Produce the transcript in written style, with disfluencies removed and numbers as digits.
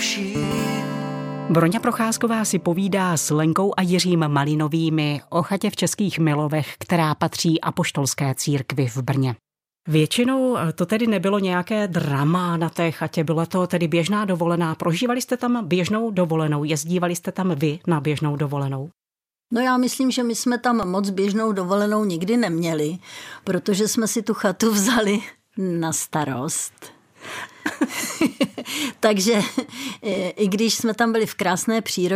vším. Broňa Procházková si povídá s Lenkou a Jiřím Malinovými o chatě v Českých Milovech, která patří apoštolské církvi v Brně. Většinou to tedy nebylo nějaké drama na té chatě, byla to tedy běžná dovolená. Prožívali jste tam běžnou dovolenou, jezdívali jste tam vy na běžnou dovolenou? No já myslím, že my jsme tam moc běžnou dovolenou nikdy neměli, protože jsme si tu chatu vzali na starost. Takže i když jsme tam byli v krásné přírodě,